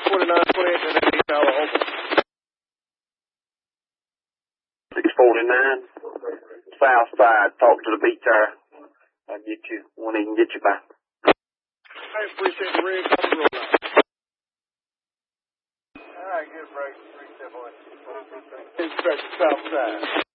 2928 Tower open. 649, south side, talk to the beat there. I'll get you when he can get you back. I appreciate the rig. Copy roll out. All right, good break. 3 step away. Inspector south side.